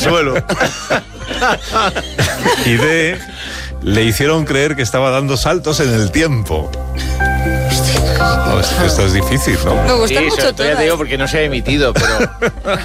suelo. Y D, le hicieron creer que estaba dando saltos en el tiempo. No, esto es difícil, ¿no? Me gusta mucho sobre todo, ya todo. te digo porque no se ha emitido, pero